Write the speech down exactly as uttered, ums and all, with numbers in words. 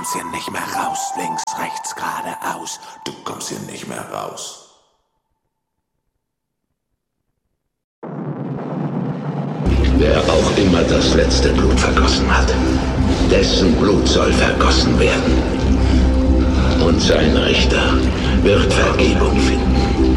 kommst hier nicht mehr raus. Links, rechts, geradeaus. Du kommst hier nicht mehr raus. Wer auch immer das letzte Blut vergossen hat, dessen Blut soll vergossen werden. Und sein Richter wird Vergebung finden.